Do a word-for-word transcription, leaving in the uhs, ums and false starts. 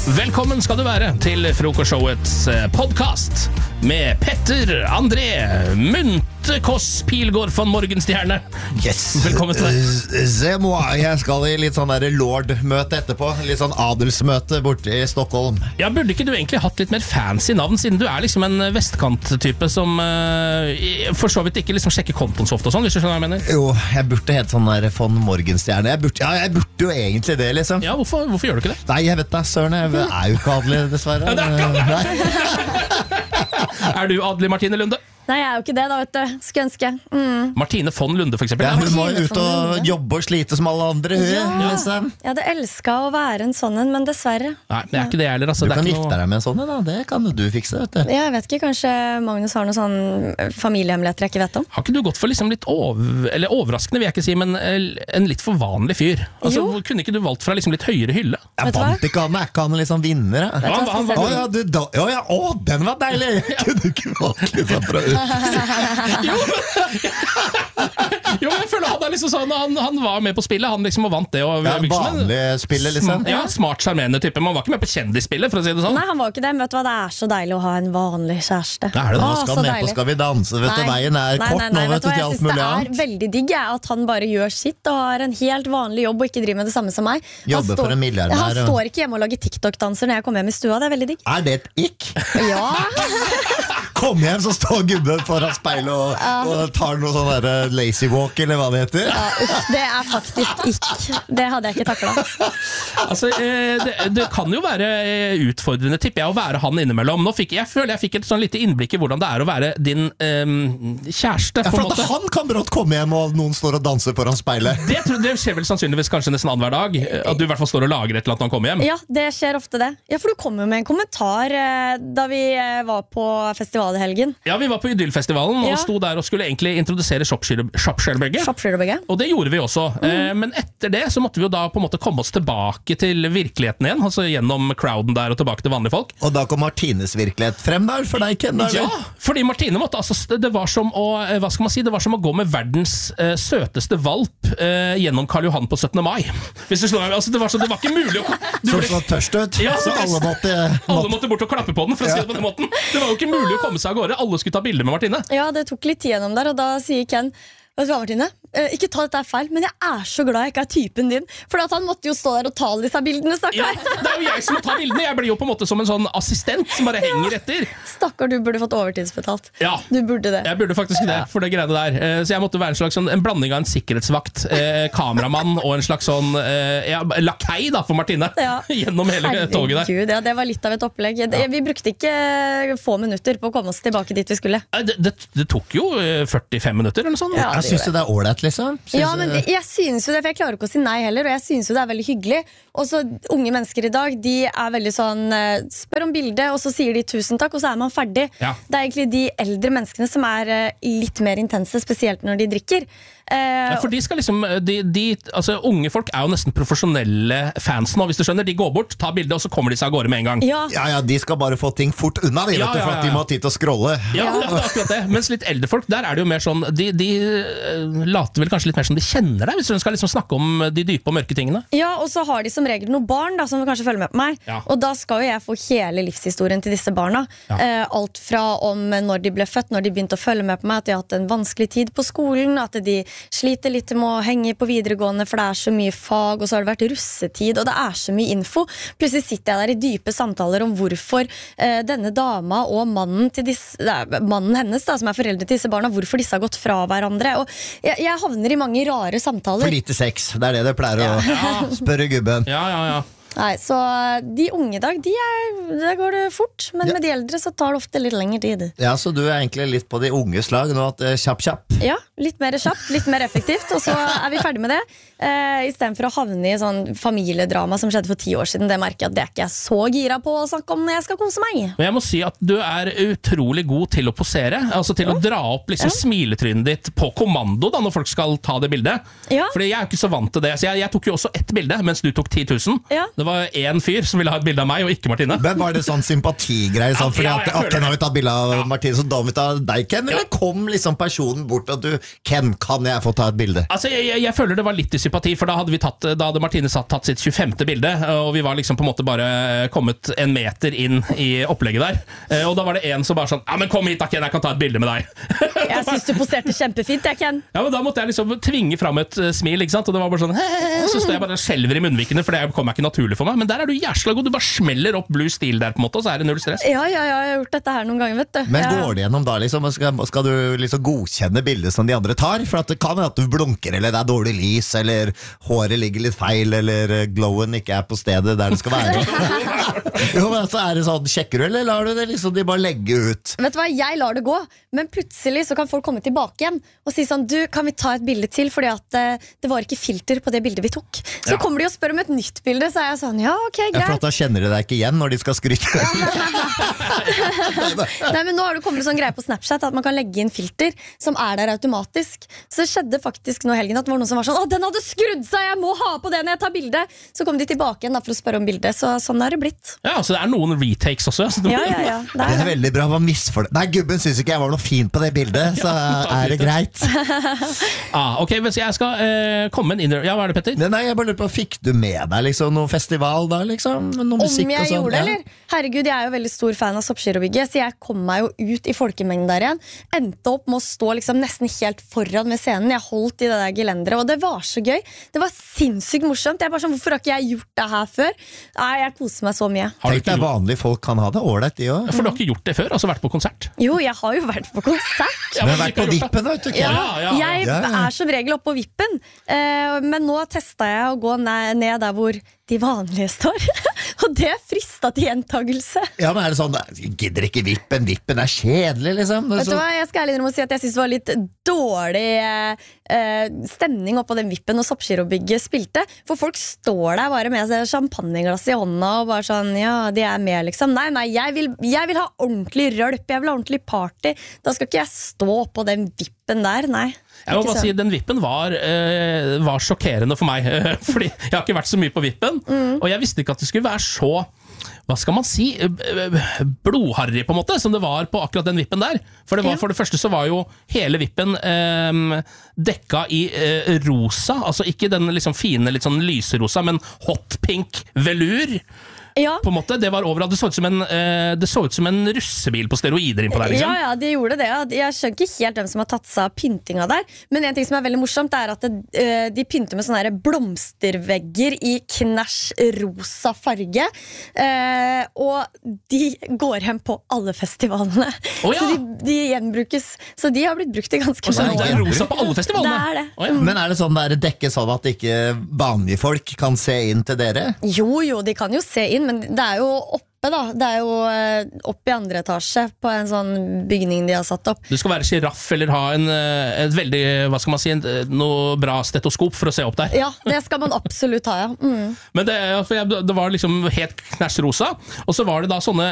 Velkommen skal du være til Frokostshowets podcast med Petter, André, Munthe, Kåss, Pilgaard von Morgenstjerne. Yes. Velkommen til deg. Se moi, jeg skal i litt sånn der lord-møte etterpå. Litt sånn adelsmøte borte i Stockholm. Ja, burde ikke du egentlig hatt litt mer fancy navn, siden du er liksom en vestkant-type som uh, for så vidt ikke liksom sjekker kontoen så ofte og sånn, hvis du skjønner hva jeg mener? Jo, jeg burde hete sånn der von Morgenstjerne. Jeg burde, ja, jeg burde jo egentlig det, liksom. Ja, hvorfor, hvorfor gjør du ikke det? Nei, jeg vet da, søren, jeg er jo ikke adelig, dessverre. Er du adelig, Martine Lunde? Nei, jeg er jo ikke det da, vet du. Skulle ønske. Mm. Martine von Lunde, for eksempel. Ja, hun må Martine ut og von Lunde. jobbe og slite som alle andre, hun. Ja. Liksom. Jeg hadde elsket å være en sånn en, men dessverre. Nei, det er ikke det heller, altså. Du Det er kan ikke gifte noe... deg med en sånn, da. Det kan du fikse, vet du. Jeg vet ikke, kanskje Magnus har noen sånn familiehemmeligheter jeg ikke vet om. Har ikke du gått for liksom litt over, eller overraskende, vil jeg ikke si, men en litt for vanlig fyr? Altså, Jo. kunne ikke du valgt fra liksom litt høyere hylle? Jeg Vet du hva? vant ikke han, er ikke han liksom vinner, jeg. Vet du hva, han- skal Å jeg si? ja, du, da, å ja, å, den var deilig! Kunne du ikke valgt litt sånn fra ut? Jo, jo, jeg føler han er liksom sånn, han, han var med på spillet, han liksom og vant det. Og, Ja, vanlig spiller, liksom. Ja, smart, charmerende type, man var ikke med på kjendisspillet, for å si det sånn. Nei, han var jo ikke det, men vet du hva, det er så deilig å ha en vanlig kjæreste. Det er det, Nå Å, skal så han med på deilig. Skal vi danse, vet du, Nei. veien er Nei, kort nei, nå, nei, vet du, hva, til jeg alt synes mulig det annet. er veldig digg jeg, at han bare gjør sitt og har en helt vanlig jobb og ikke driver med det samme som meg. Han Jobber for står- en milliardær, Han ja. står ikke hjemme og lager TikTok-danser når jeg kommer hjem i stua, det er veldig digg. Er det et ikk? Ja, Kom hjem, så står gubben foran speilet og, og tar noe sånn der lazy walk, eller hva det heter. ja uff, det er faktisk ikke. Det hadde jeg ikke taklet. Altså, eh, det, det kan jo være eh, utfordrende, tipper jeg, å være han innimellom. Nå fikk jeg, jeg føler jeg fikk et sånn lite innblikk i hvordan det er å være din eh, kjæreste, Ja, på en for at måte. han kan brått komme hjem, og noen står og danser foran speilet. Det, tror- det skjer vel sannsynligvis kanskje nesten annenhver dag, eh, at du i hvert fall står og lager et eller annet når han kommer hjem. Ja, det skjer ofte det. Ja, for du kom jo med en kommentar eh, da vi eh, var på festival i helgen. Ja, vi var på Idyllfestivalen og Ja. sto der og skulle egentlig introdusere Shopshelbegge. Shopshelbegge. Og det gjorde vi også. Mm. Eh, men etter det så måtte vi jo da på en måte komme oss tilbake til virkeligheten igjen. Altså gjennom crowden der og tilbake til vanlige folk. Og da kom Martines virkelighet frem der, for deg, Ken. Ja, fordi Martine måtte altså Det var som å eh, Hva skal man si Det var som å gå med verdens eh, søteste valp eh, gjennom Karl Johan på syttende mai. Hvis du slår meg altså, det, var så, det var ikke mulig å du Så ble- så tørst ut. Ja, så alle måtte, Alle måtte måtte bort og klappe på den, for å si Ja. det på den måten. Det var jo ikke mulig å komme seg av gårde. Alle skulle ta bilder med Martine. Ja, det tok litt tid gjennom der, og da sier Ken: vet du hva, Martine? Eh, ikke ta dette her feil, men jeg er så glad jeg ikke er typen din. For at han måtte jo stå der og ta alle disse bildene, Ja, stakkar. det er jo jeg som må ta bildene. Jeg blir jo på en måte som en sånn assistent som bare henger etter. Stakkar, du burde fått overtidsbetalt. Ja, Du burde det. jeg burde faktisk det for det greiene der. Eh, Så jeg måtte være en slags sånn, en blanding av en sikkerhetsvakt, eh, kameramann og en slags sånn eh, ja, lakei da for Martine. Ja. Gjennom hele toget der. Herregud, ja, det var litt av et opplegg. Det, vi brukte ikke få minutter på å komme oss tilbake dit vi skulle. Nei, Det, det, det tok jo eh, førtifem minutter eller noe sånt. Ja. Jeg syns det er ålreit, liksom. Synes Ja, men jeg- jeg synes jo det, for jeg klarer ikke å si nei heller, og jeg synes jo det er veldig hyggelig. Og så unge mennesker i dag, de er veldig sånn eh, spør om bildet, og så sier de tusen takk, og så er man ferdig. Ja. Det er egentlig de eldre menneskene som er eh, litt mer intense, spesielt når de drikker. Eh, Ja, for de skal liksom de, de, altså, Unge folk er jo nesten profesjonelle fans nå, hvis du skjønner. De går bort, tar bilde, og så kommer de seg av gårde med en gang. ja, Ja, ja, de skal bare få ting fort unna, de, Ja, vet du, ja, for ja, at de ja. må ha tid til å scrolle. Ja, det er akkurat det. Mens litt eldre folk, der er det jo mer sånn De, de eh, later vel kanskje litt mer som de kjenner deg, hvis du skal liksom snakke om de dype og mørke tingene. ja, og så har de som regel noen barn da, som kanskje følger med på meg. Ja. Og da skal jo jeg få hele livshistorien til disse barna. Ja. Eh, alt fra om når de ble født, når de begynte å følge med på meg, at de har hatt en vanskelig tid på skolen, at de sliter litt med å henge på videregående, for det er så mye fag, og så har det vært russetid, og det er så mye info. Plutselig sitter jeg der i dype samtaler om hvorfor eh, denne dama og mannen, til disse, nei, mannen hennes, da, som er foreldre til disse barna, hvorfor disse har gått fra hverandre. Og jeg, jeg havner i mange rare samtaler. For lite sex, det er det det pleier å spørre gubben. Ja, ja, ja. Nei, så de unge i dag, de er, der går det fort. Men Ja. med de eldre så tar det ofte litt lengre tid. Ja, så du er egentlig litt på de unges lag nå, at eh, kjapp, kjapp. Ja, litt mer kjapt, litt mer effektivt. Og så er vi ferdig med det. Eh, I stedet for å havne i sånn familiedrama som skjedde for ti år siden. Det merker jeg at det er ikke jeg så gira på å snakke om når jeg skal kose meg. Men jeg må si at du er utrolig god til å posere. Altså til å dra opp liksom smiletrynet ditt på kommando da når folk skal ta det bildet. Ja. Fordi jeg er jo ikke så vant til det. Så jeg, jeg tok jo også ett bilde mens du tok ti tusen. Ja. Det var en fyr som ville ha et bilde av meg, og ikke Martine. Men var det sånn sympatigreie? Sånn, fordi Ja, at, jeg «Å, føler Ken har det. vi tatt bilde av Ja. Martine, så da har vi tatt deg, Ken? Eller Ja. kom liksom personen bort og du, Ken, kan jeg få ta et bilde? Altså, jeg, jeg, jeg føler det var litt i sympati, for da hadde, vi tatt, da hadde Martine satt, tatt sitt tjuefemte bilde, og vi var liksom på en måte bare kommet en meter inn i opplegget der. Eh, Og da var det en som bare sånn, ja, men kom hit da, Ken, jeg kan ta et bilde med deg. Jeg syns du poserte kjempefint, jeg, Ken. Ja, men da måtte jeg liksom tvinge fram et eh, smil, ikke sant? Og det var bare sånn, «Hehehe», så står jeg bare og skjelver i munnvikene, for det kommer ikke naturlig for meg. Men der er du jæsla god, du bare smeller opp Blue Steel der på en måte, og så er det null stress. Ja, ja, ja, jeg har gjort dette her noen ganger, vet du. Men ja. går det gjennom da, liksom? og Skal, skal du liksom godkjenne bildet som de andre tar? For at det kan være at du blunker, eller det er dårlig lys, eller håret ligger litt feil, eller eh, glowen ikke er på stedet der det skal være. Jo, men så er det sånn, sjekker du, eller lar du det liksom de bare legge ut? Vet du hva, jeg lar det gå, men plutselig så kan folk komme tilbake igjen og si sånn, du, kan vi ta et bilde til, fordi at eh, det var ikke filter på det bildet vi tok. Så Ja. kommer de og spør om et nytt bilde, så er jeg sånn, ja, ok, Ja, for greit. at da kjenner de deg ikke igjen når de skal skryte. Nei, men nå har det kommet sånn greie på Snapchat at man kan legge inn filter som er der automatisk. Så det skjedde faktisk nå i helgen at det var noen som var sånn, å, den hadde skrudd seg, jeg må ha på det når jeg tar bilde. Så kom de tilbake igjen da for å spørre om bildet, så sånn er det blitt. Ja, så det er noen retakes også. Så Ja, ja, ja, det Det er er det. veldig bra, hva misfornøyd. Nei, gubben synes ikke jeg var noe fint på det bildet, så er det greit. Ah, ok, hvis jeg skal eh, komme en innrømmelse. Ja, hva er det, Petter? Men nei, jeg bare lurer på, fikk du med deg liksom noen festival da, liksom? Noe musikk Om jeg og sånn? gjorde det, Ja. eller? Herregud, jeg er jo veldig stor fan av Soppgirobygget, så jeg kom meg jo ut i folkemengden der igjen. Endte opp med å stå liksom nesten helt foran med scenen. Jeg holdt i det der gelenderet, og det var så gøy. Det var sinnssykt morsomt. Jeg er bare sånn, hvorfor har ikke jeg gjort det her før? Nei, jeg koser meg så mye. Har du Tenk ikke deg, gjort, vanlige folk kan ha det ålreit, de også. for du har ikke gjort det før? Altså vært på konsert? Jo, jeg har jo vært på konsert. Ja, Men men vært ikke på har gjort det. vippen, vet du ikke? Ja, Ja, ja, ja. jeg Ja, ja. er som regel oppe på vippen, eh, men nå testa jeg å gå ned, ned der hvor de vanlige står. Og det frista til gjentagelse. Ja, men er det sånn, jeg gidder ikke vippen, vippen er kjedelig, liksom. Det er Vet du så- hva, Jeg skal ærlig innrømme å si at jeg synes det var litt dårlig eh, eh, stemning oppå den vippen når Soppgirobygget spilte. For folk står der bare med seg champagneglass i hånda og bare sånn, ja, de er med, liksom. Nei, nei, jeg vil, jeg vil ha ordentlig rølp, jeg vil ha ordentlig party. Da skal ikke jeg stå oppå den vippen der, nei. Jeg må Ikke bare så. si Den vippen var, eh, var sjokkerende for meg, eh, fordi jeg har ikke vært så mye på vippen. Og jeg visste ikke at det skulle være så, hva skal man si, eh, eh, blodharry på en måte, som det var på akkurat den vippen der. For det var Ja. for det første så var jo hele vippen eh, dekka i eh, rosa, altså ikke den liksom fine, litt sånn lyserosa, men hot pink velur. Ja. På en måte, det var overalt. Det så ut som en, eh, det så ut som en russebil på steroider innpå der, liksom. Ja, ja, de gjorde det. Ja. Jeg skjønner ikke helt hvem som har tatt seg av pyntinga der. Men en ting som er veldig morsomt, er at det, eh, de pynter med sånne her blomstervegger i knæsj rosa farge. Eh, og de går hjem på alle festivalene. Å, ja. Så de, de gjenbrukes. Så de har blitt brukt i ganske Og så er mange det år. rosa på alle festivalene. Det er det. Å, ja. Men er det sånn der dekke sånn at ikke vanlige folk kan se inn til dere? Jo, jo, de kan jo se inn, men det er jo oppe, da. Det er jo eh, oppe i andre etasje på en sånn bygning de har satt opp. Du skal være sjiraff eller ha en, eh, et veldig, hva skal man si, en, eh, noe bra stetoskop for å se opp der. Ja, det skal man absolutt ha, ja. Mm. Men det, for jeg, det var liksom helt knæsj rosa, og så var det da sånne